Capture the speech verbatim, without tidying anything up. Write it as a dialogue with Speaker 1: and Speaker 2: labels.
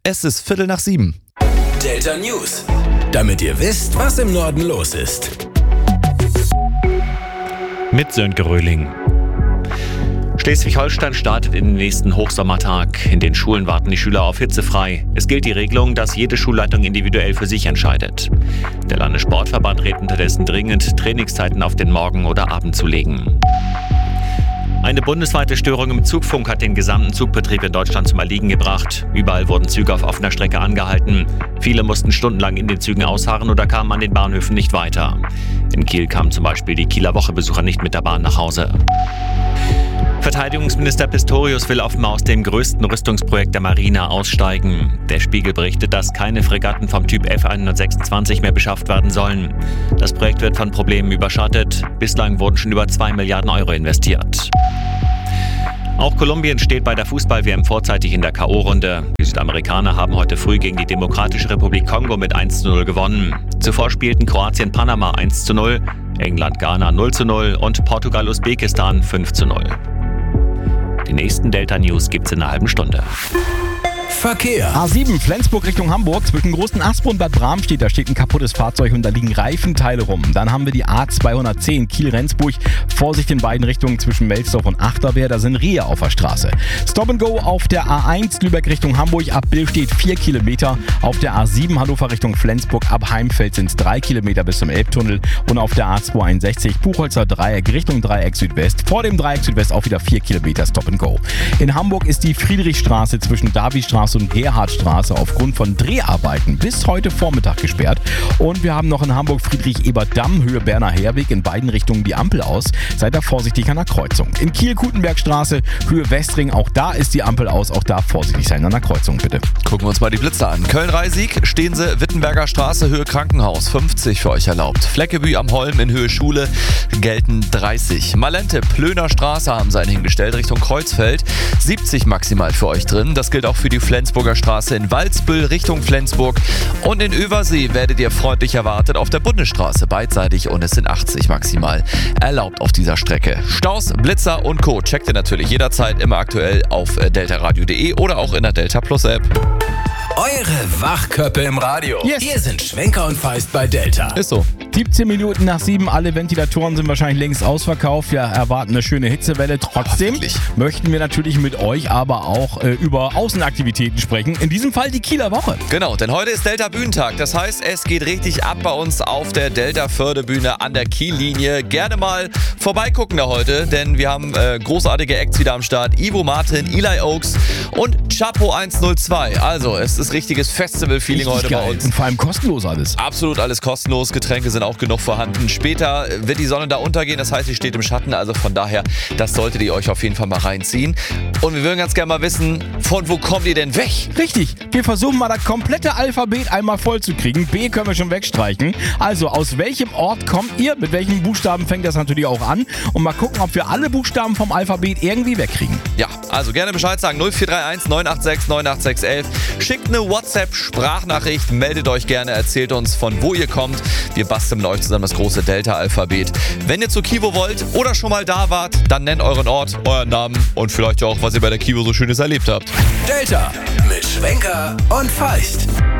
Speaker 1: Es ist Viertel nach sieben.
Speaker 2: Delta News, damit ihr wisst, was im Norden los ist.
Speaker 3: Mit Sönke Röhling. Schleswig-Holstein startet in den nächsten Hochsommertag. In den Schulen warten die Schüler auf hitzefrei. Es gilt die Regelung, dass jede Schulleitung individuell für sich entscheidet. Der Landessportverband rät unterdessen dringend, Trainingszeiten auf den Morgen oder Abend zu legen. Eine bundesweite Störung im Zugfunk hat den gesamten Zugbetrieb in Deutschland zum Erliegen gebracht. Überall wurden Züge auf offener Strecke angehalten. Viele mussten stundenlang in den Zügen ausharren oder kamen an den Bahnhöfen nicht weiter. In Kiel kamen zum Beispiel die Kieler Woche-Besucher nicht mit der Bahn nach Hause. Verteidigungsminister Pistorius will offenbar aus dem größten Rüstungsprojekt der Marine aussteigen. Der Spiegel berichtet, dass keine Fregatten vom Typ F hundertsechsundzwanzig mehr beschafft werden sollen. Das Projekt wird von Problemen überschattet. Bislang wurden schon über zwei Milliarden Euro investiert. Auch Kolumbien steht bei der Fußball-W M vorzeitig in der K O-Runde. Die Südamerikaner haben heute früh gegen die Demokratische Republik Kongo mit eins zu null gewonnen. Zuvor spielten Kroatien Panama eins zu null, England Ghana null zu null und Portugal Usbekistan fünf zu null. Die nächsten Delta News gibt's in einer halben Stunde.
Speaker 2: Verkehr.
Speaker 4: A sieben, Flensburg Richtung Hamburg. Zwischen Großen Aspo und Bad Bramstedt, da steht ein kaputtes Fahrzeug und da liegen Reifenteile rum. Dann haben wir die A zweihundertzehn Kiel-Rendsburg. Vorsicht in beiden Richtungen zwischen Melsdorf und Achterwehr, da sind Rehe auf der Straße. Stop and Go auf der A eins, Lübeck Richtung Hamburg. Ab Billstedt vier Kilometer. Auf der A sieben, Hannover Richtung Flensburg. Ab Heimfeld sind es drei Kilometer bis zum Elbtunnel. Und auf der A zweihunderteinundsechzig, Buchholzer Dreieck Richtung Dreieck Südwest. Vor dem Dreieck Südwest auch wieder vier Kilometer Stop and Go. In Hamburg ist die Friedrichstraße zwischen Davidstraße und Gerhardstraße aufgrund von Dreharbeiten bis heute Vormittag gesperrt. Und wir haben noch in Hamburg Friedrich-Ebert-Damm, Höhe Berner Herweg, in beiden Richtungen die Ampel aus. Seid da vorsichtig an der Kreuzung. In Kiel-Kutenbergstraße, Höhe Westring, auch da ist die Ampel aus. Auch da vorsichtig sein an der Kreuzung, bitte.
Speaker 1: Gucken wir uns mal die Blitze an. Köln-Reisig, stehen Sie Wittenberger Straße, Höhe Krankenhaus, fünfzig für euch erlaubt. Fleckebü am Holm in Höhe Schule gelten dreißig. Malente, Plöner Straße haben sie einen hingestellt, Richtung Kreuzfeld, siebzig maximal für euch drin. Das gilt auch für die Flensburger Straße in Waldsbüll Richtung Flensburg. Und in Übersee werdet ihr freundlich erwartet auf der Bundesstraße beidseitig und es sind achtzig maximal erlaubt auf dieser Strecke. Staus, Blitzer und Co. checkt ihr natürlich jederzeit immer aktuell auf deltaradio punkt de oder auch in der Delta Plus App.
Speaker 2: Eure Wachköppe im Radio.
Speaker 4: Yes.
Speaker 2: Hier sind Schwenker und Feist bei Delta.
Speaker 1: Ist so.
Speaker 4: siebzehn Minuten nach sieben, alle Ventilatoren sind wahrscheinlich längst ausverkauft. Wir erwarten eine schöne Hitzewelle. Trotzdem
Speaker 1: Hoffentlich.
Speaker 4: möchten wir natürlich mit euch aber auch äh, über Außenaktivitäten sprechen. In diesem Fall die Kieler Woche.
Speaker 1: Genau, denn heute ist Delta Bühnentag. Das heißt, es geht richtig ab bei uns auf der Delta Förderbühne an der Kiellinie. Gerne mal vorbeigucken da heute, denn wir haben äh, großartige Acts wieder am Start. Ivo Martin, Eli Oaks und Chapo hundertzwei. Also, es ist richtiges Festival-Feeling heute
Speaker 4: geil.
Speaker 1: bei uns.
Speaker 4: Und vor allem kostenlos alles.
Speaker 1: Absolut alles kostenlos, Getränke sind auch genug vorhanden. Später wird die Sonne da untergehen, das heißt, sie steht im Schatten, also von daher, das solltet ihr euch auf jeden Fall mal reinziehen. Und wir würden ganz gerne mal wissen, von wo kommt ihr denn weg?
Speaker 4: Richtig, wir versuchen mal das komplette Alphabet einmal voll zu kriegen. B können wir schon wegstreichen. Also, aus welchem Ort kommt ihr? Mit welchen Buchstaben fängt das natürlich auch an? Und mal gucken, ob wir alle Buchstaben vom Alphabet irgendwie wegkriegen.
Speaker 1: Ja, also gerne Bescheid sagen, null vier drei eins neun acht sechs neun acht sechs eins. Schickt eine WhatsApp-Sprachnachricht, meldet euch gerne, erzählt uns, von wo ihr kommt. Wir basteln mit euch zusammen das große Delta-Alphabet. Wenn ihr zur Kivo wollt oder schon mal da wart, dann nennt euren Ort, euren Namen und vielleicht auch, was ihr bei der Kivo so Schönes erlebt habt.
Speaker 2: Delta mit Schwenker und Feist.